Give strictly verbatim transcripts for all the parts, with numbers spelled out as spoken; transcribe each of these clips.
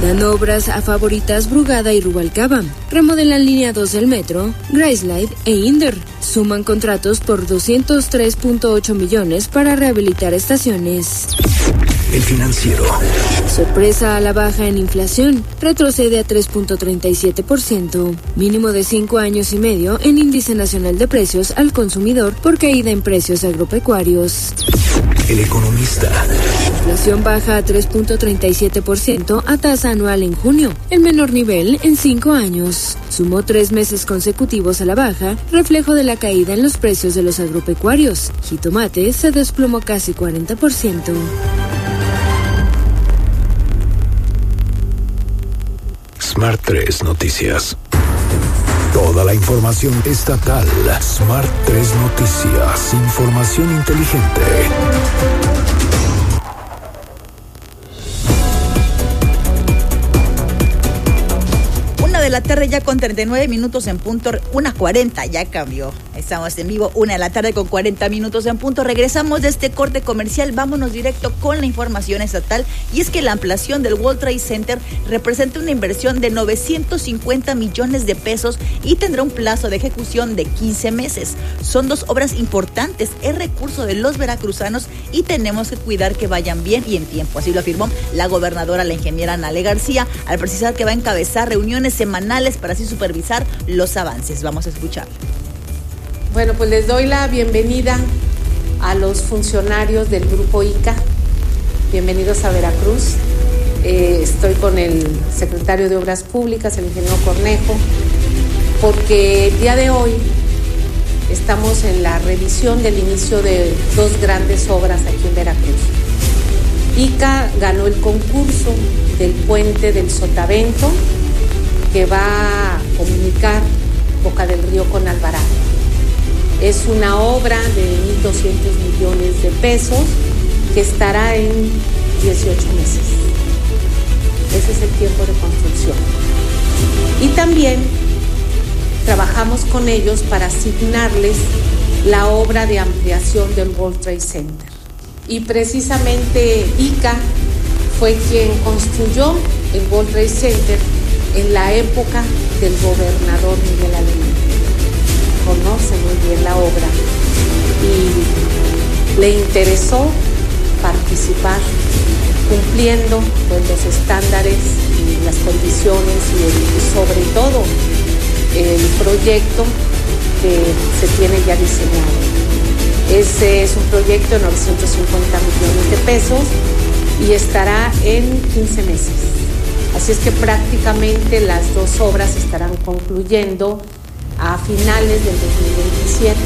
Ganan obras a favoritas Brugada y Rubalcaba. Remodelan línea dos del metro, Graceland e Inder. Suman contratos por doscientos tres punto ocho millones para rehabilitar estaciones. El Financiero. Sorpresa a la baja en inflación. Retrocede a tres punto treinta y siete por ciento. Mínimo de cinco años y medio en índice nacional de precios al consumidor por caída en precios agropecuarios. El Economista. Inflación baja a tres punto treinta y siete por ciento a tasa anual en junio, el menor nivel en cinco años. Sumó tres meses consecutivos a la baja, reflejo de la caída en los precios de los agropecuarios. Jitomate se desplomó casi cuarenta por ciento. Smart tres Noticias. Toda la información estatal. Smart tres Noticias. Información inteligente. Una de la tarde ya con treinta y nueve minutos en punto, una cuarenta, ya cambió. Estamos en vivo, una de la tarde con cuarenta minutos en punto. Regresamos de este corte comercial, vámonos directo con la información estatal. Y es que la ampliación del World Trade Center representa una inversión de novecientos cincuenta millones de pesos y tendrá un plazo de ejecución de quince meses. Son dos obras importantes, es recurso de los veracruzanos y tenemos que cuidar que vayan bien y en tiempo. Así lo afirmó la gobernadora, la ingeniera Nale García, al precisar que va a encabezar reuniones semanales para así supervisar los avances. Vamos a escucharlo. Bueno, pues les doy la bienvenida a los funcionarios del Grupo I C A. Bienvenidos a Veracruz. Eh, estoy con el secretario de Obras Públicas, el ingeniero Cornejo, porque el día de hoy estamos en la revisión del inicio de dos grandes obras aquí en Veracruz. I C A ganó el concurso del puente del Sotavento, que va a comunicar Boca del Río con Alvarado. Es una obra de mil doscientos millones de pesos que estará en dieciocho meses. Ese es el tiempo de construcción. Y también trabajamos con ellos para asignarles la obra de ampliación del World Trade Center. Y precisamente I C A fue quien construyó el World Trade Center en la época del gobernador Miguel Alemán. Conoce muy bien la obra y le interesó participar cumpliendo pues, los estándares y las condiciones y, el, y sobre todo el proyecto que se tiene ya diseñado. Ese es un proyecto de novecientos cincuenta millones de pesos y estará en quince meses. Así es que prácticamente las dos obras estarán concluyendo a finales del dos mil veintisiete.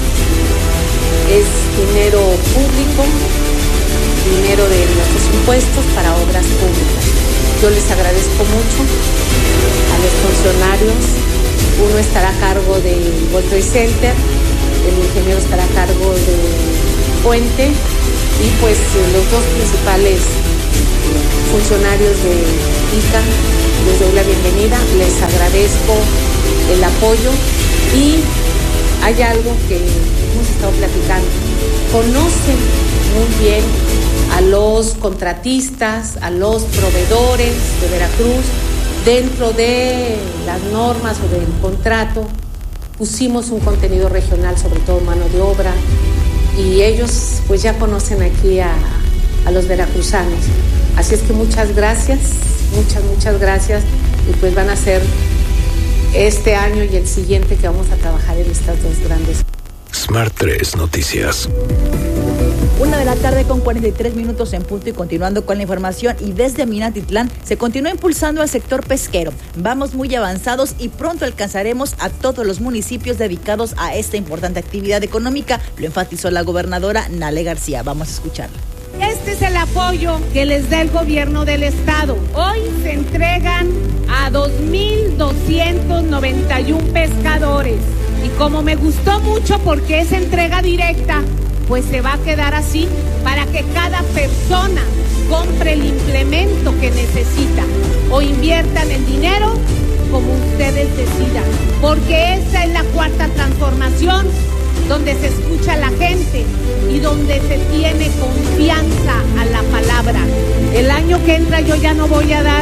Es dinero público, dinero de nuestros impuestos para obras públicas. Yo les agradezco mucho a los funcionarios. Uno estará a cargo del World Trade Center, el ingeniero estará a cargo del puente y pues los dos principales funcionarios de I C A, les doy la bienvenida, les agradezco el apoyo y hay algo que hemos estado platicando. Conocen muy bien a los contratistas, a los proveedores de Veracruz. Dentro de las normas o del contrato pusimos un contenido regional, sobre todo mano de obra, y ellos pues ya conocen aquí a, a los veracruzanos. Así es que muchas gracias, muchas, muchas gracias, y pues van a ser este año y el siguiente que vamos a trabajar en estas dos grandes. Smart tres Noticias. Una de la tarde con cuarenta y tres minutos en punto y continuando con la información y desde Minatitlán se continúa impulsando al sector pesquero. Vamos muy avanzados y pronto alcanzaremos a todos los municipios dedicados a esta importante actividad económica, lo enfatizó la gobernadora Nale García. Vamos a escucharla. Este es el apoyo que les da el gobierno del estado. Hoy se entregan a dos mil doscientos noventa y uno pescadores. Y como me gustó mucho porque es entrega directa, pues se va a quedar así para que cada persona compre el implemento que necesita o inviertan el dinero como ustedes decidan. Porque esa es la cuarta transformación, donde se escucha a la gente y donde se tiene confianza a la palabra. El año que entra yo ya no voy a dar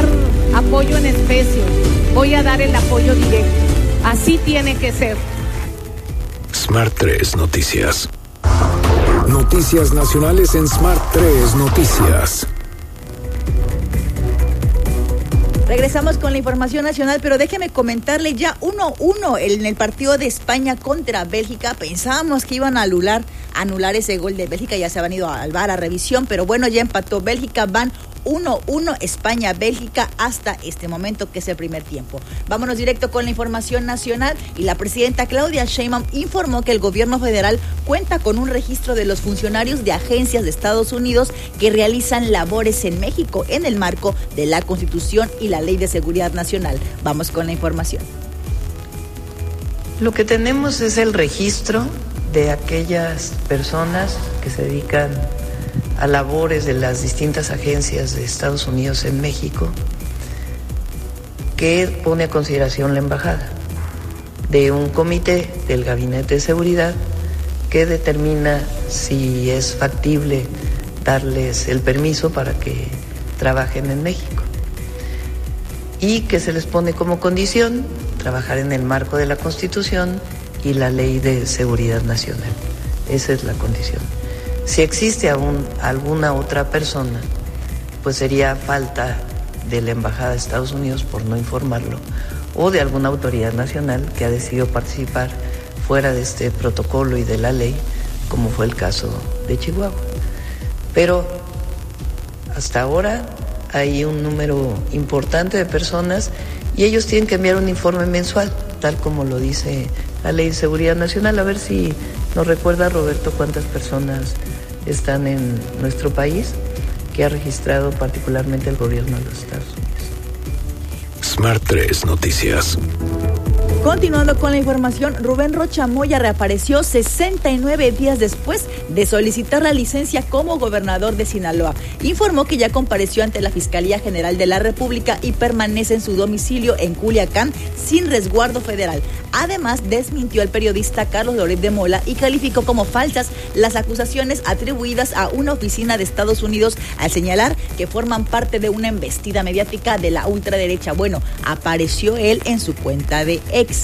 apoyo en especie, voy a dar el apoyo directo. Así tiene que ser. Smart tres Noticias. Noticias nacionales en Smart tres Noticias. Regresamos con la información nacional, pero déjeme comentarle ya uno uno en el partido de España contra Bélgica. Pensábamos que iban a anular, anular ese gol de Bélgica, ya se habían ido al V A R a revisión, pero bueno, ya empató Bélgica, van uno uno España-Bélgica hasta este momento, que es el primer tiempo. Vámonos directo con la información nacional y la presidenta Claudia Sheinbaum informó que el gobierno federal cuenta con un registro de los funcionarios de agencias de Estados Unidos que realizan labores en México en el marco de la Constitución y la Ley de Seguridad Nacional. Vamos con la información. Lo que tenemos es el registro de aquellas personas que se dedican a labores de las distintas agencias de Estados Unidos en México, que pone a consideración la embajada, de un comité del Gabinete de Seguridad que determina si es factible darles el permiso para que trabajen en México, y que se les pone como condición trabajar en el marco de la Constitución y la Ley de Seguridad Nacional. Esa es la condición. Si existe aún alguna otra persona, pues sería falta de la Embajada de Estados Unidos por no informarlo, o de alguna autoridad nacional que ha decidido participar fuera de este protocolo y de la ley, como fue el caso de Chihuahua. Pero hasta ahora hay un número importante de personas y ellos tienen que enviar un informe mensual, tal como lo dice la Ley de Seguridad Nacional. A ver si nos recuerda, Roberto, cuántas personas están en nuestro país que ha registrado particularmente el gobierno de los Estados Unidos. Smart tres Noticias. Continuando con la información, Rubén Rocha Moya reapareció sesenta y nueve días después de solicitar la licencia como gobernador de Sinaloa. Informó que ya compareció ante la Fiscalía General de la República y permanece en su domicilio en Culiacán sin resguardo federal. Además, desmintió al periodista Carlos Loret de Mola y calificó como falsas las acusaciones atribuidas a una oficina de Estados Unidos al señalar que forman parte de una embestida mediática de la ultraderecha. Bueno, apareció él en su cuenta de X.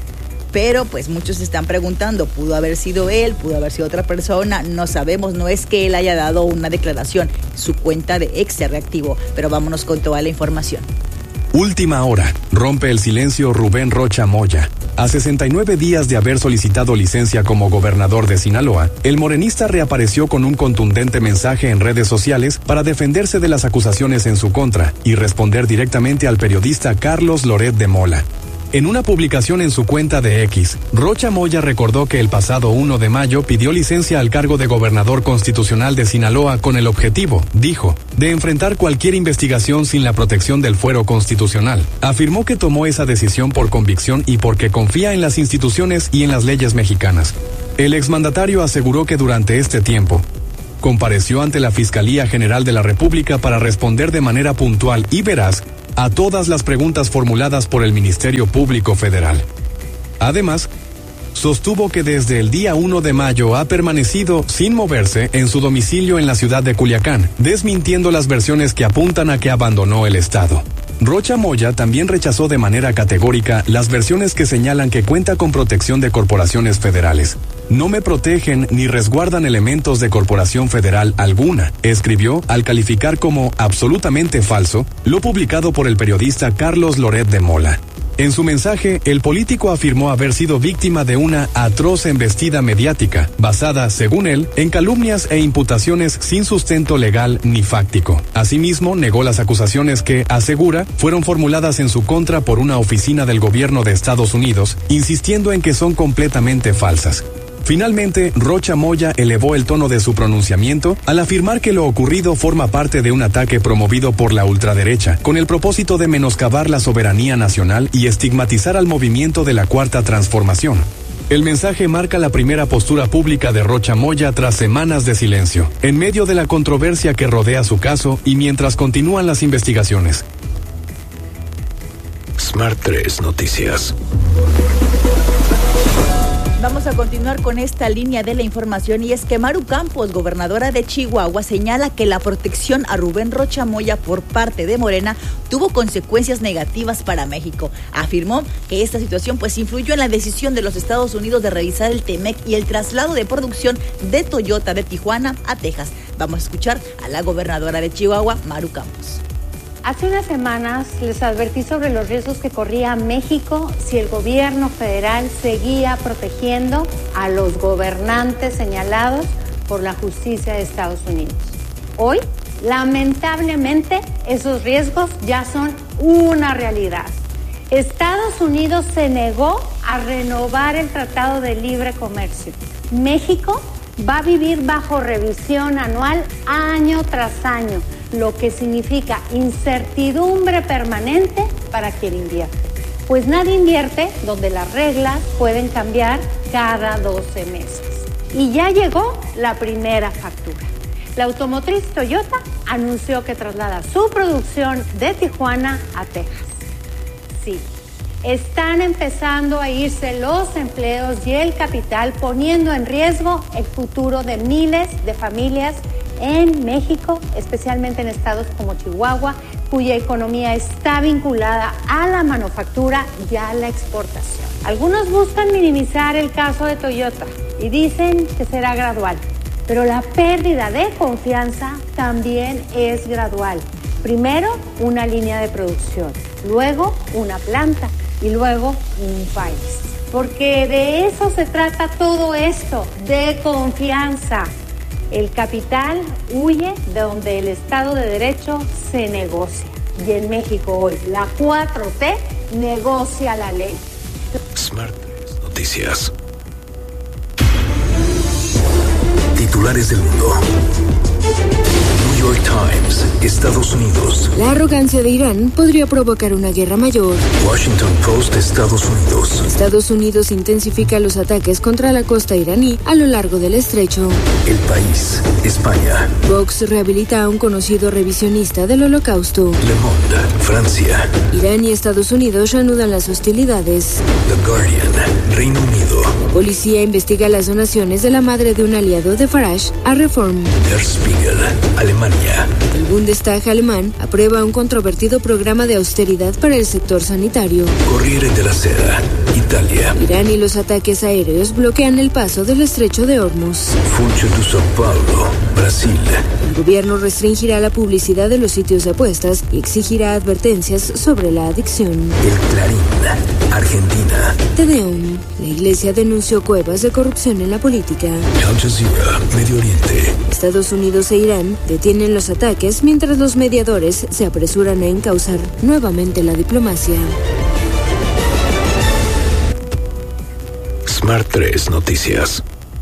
Pero pues muchos se están preguntando, ¿pudo haber sido él? ¿Pudo haber sido otra persona? No sabemos, no es que él haya dado una declaración. Su cuenta de X se reactivó, pero vámonos con toda la información. Última hora. Rompe el silencio Rubén Rocha Moya. A sesenta y nueve días de haber solicitado licencia como gobernador de Sinaloa, el morenista reapareció con un contundente mensaje en redes sociales para defenderse de las acusaciones en su contra y responder directamente al periodista Carlos Loret de Mola. En una publicación en su cuenta de X, Rocha Moya recordó que el pasado uno de mayo pidió licencia al cargo de gobernador constitucional de Sinaloa con el objetivo, dijo, de enfrentar cualquier investigación sin la protección del fuero constitucional. Afirmó que tomó esa decisión por convicción y porque confía en las instituciones y en las leyes mexicanas. El exmandatario aseguró que durante este tiempo compareció ante la Fiscalía General de la República para responder de manera puntual y veraz a todas las preguntas formuladas por el Ministerio Público Federal. Además, sostuvo que desde el día uno de mayo ha permanecido sin moverse en su domicilio en la ciudad de Culiacán, desmintiendo las versiones que apuntan a que abandonó el estado. Rocha Moya también rechazó de manera categórica las versiones que señalan que cuenta con protección de corporaciones federales. No me protegen ni resguardan elementos de corporación federal alguna, escribió al calificar como absolutamente falso lo publicado por el periodista Carlos Loret de Mola. En su mensaje, el político afirmó haber sido víctima de una atroz embestida mediática, basada, según él, en calumnias e imputaciones sin sustento legal ni fáctico. Asimismo, negó las acusaciones que, asegura, fueron formuladas en su contra por una oficina del gobierno de Estados Unidos, insistiendo en que son completamente falsas. Finalmente, Rocha Moya elevó el tono de su pronunciamiento al afirmar que lo ocurrido forma parte de un ataque promovido por la ultraderecha, con el propósito de menoscabar la soberanía nacional y estigmatizar al movimiento de la Cuarta Transformación. El mensaje marca la primera postura pública de Rocha Moya tras semanas de silencio, en medio de la controversia que rodea su caso y mientras continúan las investigaciones. Smart tres Noticias. Vamos a continuar con esta línea de la información y es que Maru Campos, gobernadora de Chihuahua, señala que la protección a Rubén Rocha Moya por parte de Morena tuvo consecuencias negativas para México. Afirmó que esta situación pues influyó en la decisión de los Estados Unidos de revisar el T M E C y el traslado de producción de Toyota de Tijuana a Texas. Vamos a escuchar a la gobernadora de Chihuahua, Maru Campos. Hace unas semanas les advertí sobre los riesgos que corría México si el gobierno federal seguía protegiendo a los gobernantes señalados por la justicia de Estados Unidos. Hoy, lamentablemente, esos riesgos ya son una realidad. Estados Unidos se negó a renovar el Tratado de Libre Comercio. México va a vivir bajo revisión anual año tras año, lo que significa incertidumbre permanente para quien invierte. Pues nadie invierte donde las reglas pueden cambiar cada doce meses. Y ya llegó la primera factura. La automotriz Toyota anunció que traslada su producción de Tijuana a Texas. Sí, están empezando a irse los empleos y el capital, poniendo en riesgo el futuro de miles de familias en México, especialmente en estados como Chihuahua, cuya economía está vinculada a la manufactura y a la exportación. Algunos buscan minimizar el caso de Toyota y dicen que será gradual, pero la pérdida de confianza también es gradual. Primero, una línea de producción, luego una planta y luego un país. Porque de eso se trata todo esto, de confianza. El capital huye de donde el Estado de Derecho se negocia. Y en México hoy, la cuatro T negocia la ley. Smart Noticias. Titulares del mundo. New York Times, Estados Unidos. La arrogancia de Irán podría provocar una guerra mayor. Washington Post, Estados Unidos. Estados Unidos intensifica los ataques contra la costa iraní a lo largo del estrecho. El País, España. Vox rehabilita a un conocido revisionista del Holocausto. Le Monde, Francia. Irán y Estados Unidos reanudan las hostilidades. The Guardian, Reino Unido. La policía investiga las donaciones de la madre de un aliado de Farage a Reform. Der Spiegel, Alemania. El Bundestag alemán aprueba un controvertido programa de austeridad para el sector sanitario. Corriere della Sera, Italia. Irán y los ataques aéreos bloquean el paso del estrecho de Hormuz. Funcho de São Paulo, Brasil. El gobierno restringirá la publicidad de los sitios de apuestas y exigirá advertencias sobre la adicción. El Clarín, Argentina. Tedeum. La iglesia denunció cuevas de corrupción en la política. Al Jazeera, Medio Oriente. Estados Unidos e Irán detienen los ataques mientras los mediadores se apresuran a encauzar nuevamente la diplomacia. Smart tres Noticias.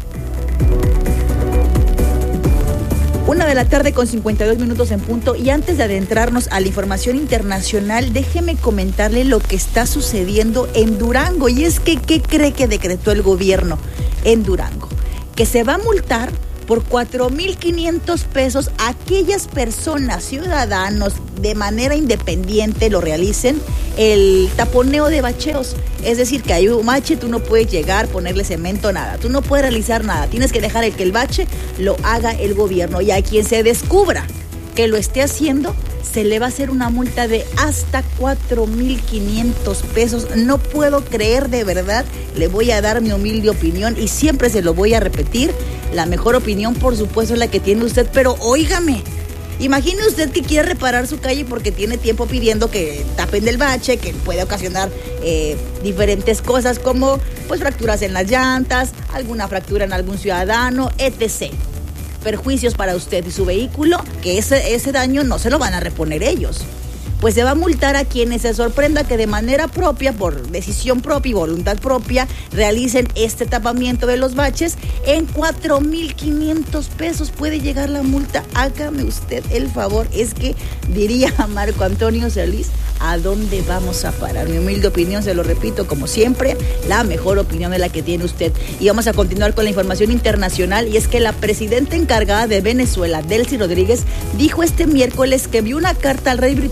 Una de la tarde con cincuenta y dos minutos en punto, y antes de adentrarnos a la información internacional, déjeme comentarle lo que está sucediendo en Durango. Y es que, ¿qué cree que decretó el gobierno en Durango? Que se va a multar por cuatro mil quinientos pesos a aquellas personas, ciudadanos, de manera independiente lo realicen, el taponeo de bacheos. Es decir, que hay un bache, tú no puedes llegar, ponerle cemento, nada. Tú no puedes realizar nada. Tienes que dejar el que el bache lo haga el gobierno. Y a quien se descubra que lo esté haciendo, se le va a hacer una multa de hasta cuatro mil quinientos pesos. No puedo creer, de verdad. Le voy a dar mi humilde opinión y siempre se lo voy a repetir. La mejor opinión, por supuesto, es la que tiene usted, pero óigame, imagine usted que quiere reparar su calle porque tiene tiempo pidiendo que tapen el bache, que puede ocasionar eh, diferentes cosas como pues fracturas en las llantas, alguna fractura en algún ciudadano, etcétera. Perjuicios para usted y su vehículo, que ese, ese daño no se lo van a reponer ellos. Pues se va a multar a quienes se sorprenda que de manera propia, por decisión propia y voluntad propia, realicen este tapamiento de los baches. En cuatro mil quinientos pesos puede llegar la multa. Hágame usted el favor. Es que, diría Marco Antonio Solís, ¿a dónde vamos a parar? Mi humilde opinión, se lo repito, como siempre, la mejor opinión es la que tiene usted. Y vamos a continuar con la información internacional, y es que la presidenta encargada de Venezuela, Delcy Rodríguez, dijo este miércoles que envió una carta al rey británico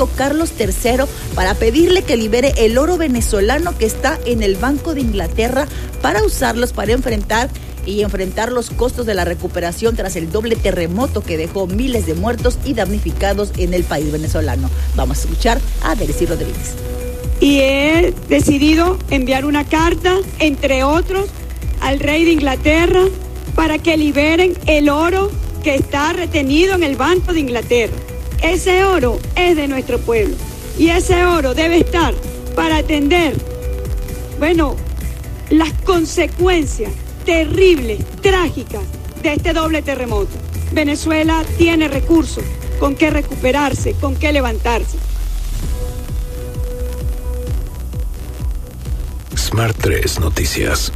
Carlos tercero para pedirle que libere el oro venezolano que está en el Banco de Inglaterra para usarlos para enfrentar y enfrentar los costos de la recuperación tras el doble terremoto que dejó miles de muertos y damnificados en el país venezolano. Vamos a escuchar a Derecy Rodríguez. Y he decidido enviar una carta, entre otros, al rey de Inglaterra para que liberen el oro que está retenido en el Banco de Inglaterra. Ese oro es de nuestro pueblo y ese oro debe estar para atender, bueno, las consecuencias terribles, trágicas de este doble terremoto. Venezuela tiene recursos con qué recuperarse, con qué levantarse. Smart tres Noticias.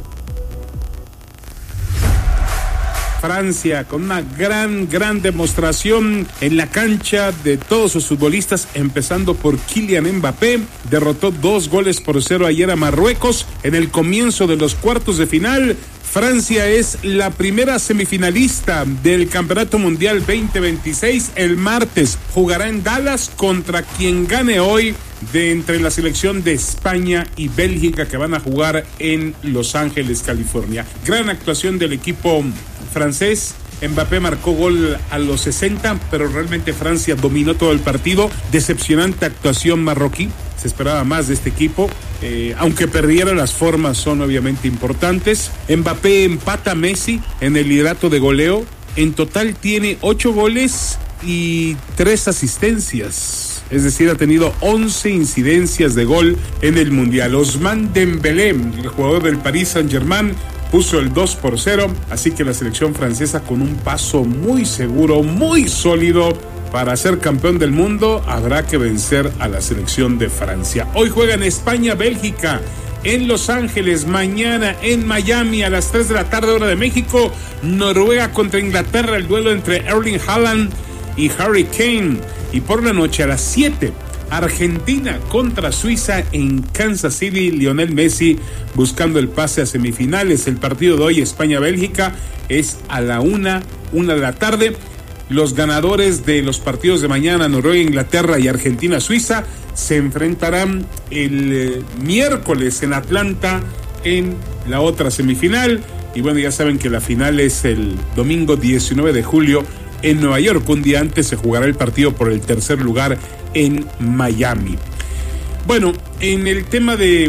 Francia, con una gran, gran demostración en la cancha de todos sus futbolistas, empezando por Kylian Mbappé, derrotó dos goles por cero ayer a Marruecos en el comienzo de los cuartos de final. Francia es la primera semifinalista del Campeonato Mundial veinte veintiséis. El martes jugará en Dallas contra quien gane hoy de entre la selección de España y Bélgica, que van a jugar en Los Ángeles, California. Gran actuación del equipo francés. Mbappé marcó gol a los sesenta, pero realmente Francia dominó todo el partido. Decepcionante actuación marroquí. Se esperaba más de este equipo. Eh, aunque perdiera, las formas son obviamente importantes. Mbappé empata a Messi en el liderato de goleo. En total tiene ocho goles y tres asistencias. Es decir, ha tenido once incidencias de gol en el Mundial. Ousmane Dembélé, el jugador del Paris Saint-Germain, puso el dos por cero, así que la selección francesa, con un paso muy seguro, muy sólido para ser campeón del mundo, habrá que vencer a la selección de Francia. Hoy juegan España, Bélgica, en Los Ángeles, mañana en Miami a las tres de la tarde hora de México, Noruega contra Inglaterra, el duelo entre Erling Haaland y Harry Kane, y por la noche a las siete, Argentina contra Suiza en Kansas City, Lionel Messi buscando el pase a semifinales. El partido de hoy, España-Bélgica, es a la una, una de la tarde. Los ganadores de los partidos de mañana, Noruega-Inglaterra y Argentina-Suiza, se enfrentarán el eh, miércoles en Atlanta en la otra semifinal. Y bueno, ya saben que la final es el domingo diecinueve de julio en Nueva York. Un día antes se jugará el partido por el tercer lugar en Miami. Bueno, en el tema de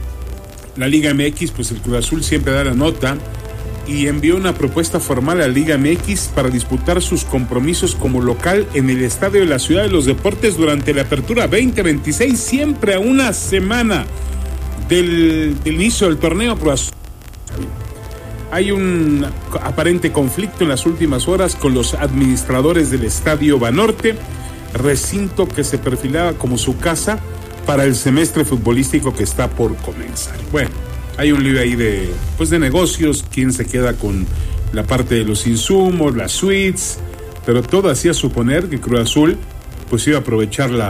la Liga M X, pues el Cruz Azul siempre da la nota y envió una propuesta formal a la Liga M X para disputar sus compromisos como local en el Estadio de la Ciudad de los Deportes durante la apertura veinte veintiséis, siempre a una semana del, del inicio del torneo. Cruz Azul. Hay un aparente conflicto en las últimas horas con los administradores del Estadio Banorte, recinto que se perfilaba como su casa para el semestre futbolístico que está por comenzar. Bueno, hay un lío ahí de, pues de negocios, quién se queda con la parte de los insumos, las suites, pero todo hacía suponer que Cruz Azul pues iba a aprovechar la,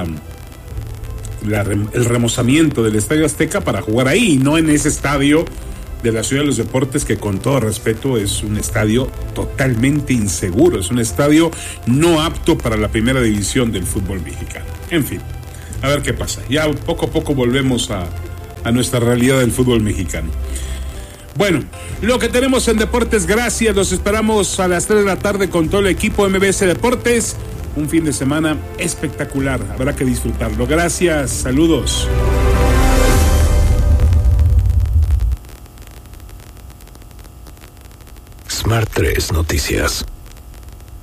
la el remozamiento del Estadio Azteca para jugar ahí, y no en ese estadio de la Ciudad de los Deportes, que con todo respeto es un estadio totalmente inseguro, es un estadio no apto para la primera división del fútbol mexicano. En fin, a ver qué pasa. Ya poco a poco volvemos a, a nuestra realidad del fútbol mexicano. Bueno, lo que tenemos en deportes, gracias, los esperamos a las tres de la tarde con todo el equipo M B S Deportes. Un fin de semana espectacular, habrá que disfrutarlo. Gracias, saludos. Smart tres Noticias.